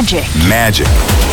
Magic.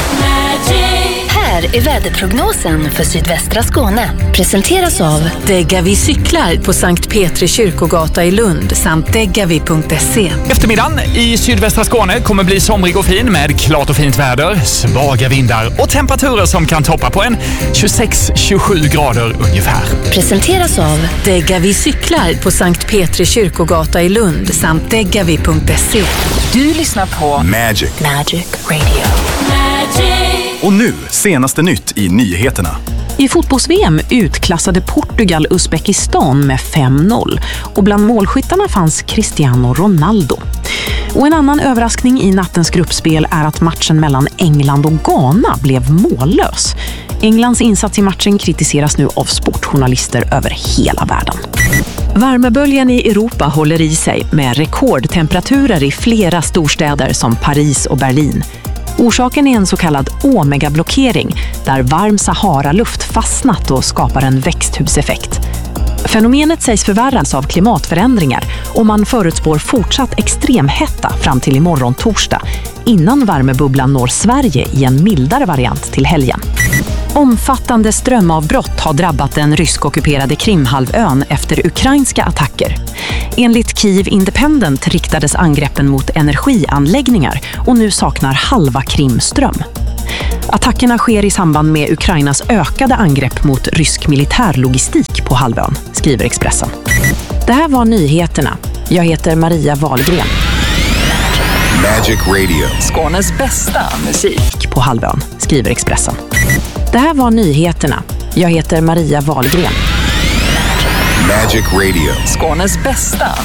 Här är väderprognosen för sydvästra Skåne. Presenteras av Degavi cyklar på Sankt Petri kyrkogata i Lund samt degavi.se. Eftermiddagen i sydvästra Skåne kommer bli somrig och fin med klart och fint väder, svaga vindar och temperaturer som kan toppa på en 26-27 grader ungefär. Presenteras av Degavi cyklar på Sankt Petri kyrkogata i Lund samt degavi.se. Du lyssnar på Magic. Radio. Och nu, senaste nytt i nyheterna. I fotbolls-VM utklassade Portugal Uzbekistan med 5-0 och bland målskyttarna fanns Cristiano Ronaldo. Och en annan överraskning i nattens gruppspel är att matchen mellan England och Ghana blev mållös. Englands insats i matchen kritiseras nu av sportjournalister över hela världen. Värmeböljan i Europa håller i sig med rekordtemperaturer i flera storstäder som Paris och Berlin. Orsaken är en så kallad omegablockering där varm Sahara-luft fastnat och skapar en växthuseffekt. Fenomenet sägs förvärras av klimatförändringar och man förutspår fortsatt extremhetta fram till imorgon torsdag innan värmebubblan når Sverige i en mildare variant till helgen. Omfattande strömavbrott har drabbat den ryskockuperade Krimhalvön efter ukrainska attacker. Enligt Kyiv Independent riktades angreppen mot energianläggningar och nu saknar halva Krim ström. Attackerna sker i samband med Ukrainas ökade angrepp mot rysk militärlogistik på halvön, skriver Expressen. Det här var nyheterna. Jag heter Maria Wahlgren. Magic Radio. Skånes bästa musik På halvön, skriver Expressen. Det här var nyheterna. Jag heter Maria Wahlgren. Magic Radio. Skånes bästa